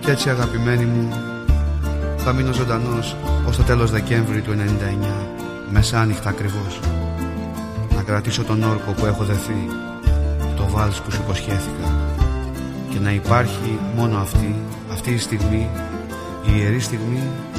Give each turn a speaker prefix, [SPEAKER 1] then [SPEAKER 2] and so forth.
[SPEAKER 1] Κι έτσι αγαπημένοι μου, θα μείνω ζωντανός ως το τέλος Δεκέμβρη του 99, μεσάνυχτα ακριβώς, να κρατήσω τον όρκο που έχω δεθεί, το βάλς που σου υποσχέθηκα, και να υπάρχει μόνο αυτή η στιγμή, η ιερή στιγμή